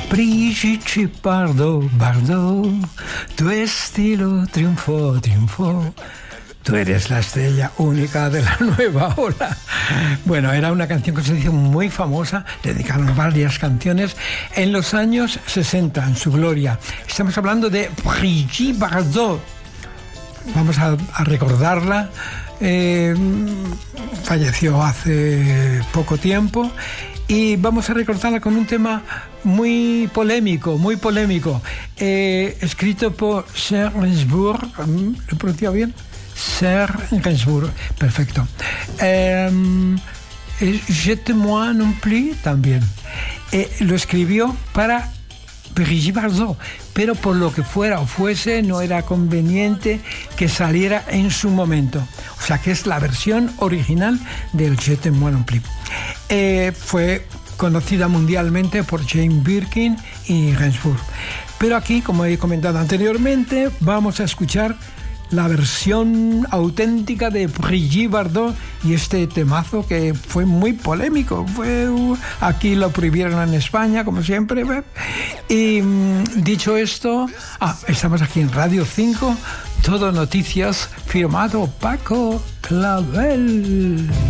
Brigitte Bardot, Bardot, tu estilo triunfó, triunfó. Tú eres la estrella única de la nueva ola. Bueno, era una canción que se hizo muy famosa, dedicaron varias canciones en los años 60, en su gloria. Estamos hablando de Brigitte Bardot. Vamos a recordarla. Falleció hace poco tiempo. Y vamos a recordarla con un tema muy polémico, escrito por Serge Gainsbourg. ¿Lo he pronunciado bien? Serge Gainsbourg, perfecto. Je t'aime non plus también. Lo escribió para Brigitte Bardot, pero por lo que fuera o fuese, no era conveniente que saliera en su momento. O sea, que es la versión original del Je t'aime non plus. Fue conocida mundialmente por Jane Birkin y Gainsbourg. Pero aquí, como he comentado anteriormente, vamos a escuchar la versión auténtica de Brigitte Bardot y este temazo que fue muy polémico. Aquí lo prohibieron en España, como siempre. Y dicho esto, estamos aquí en Radio 5, Todo Noticias, firmado Paco Clavel.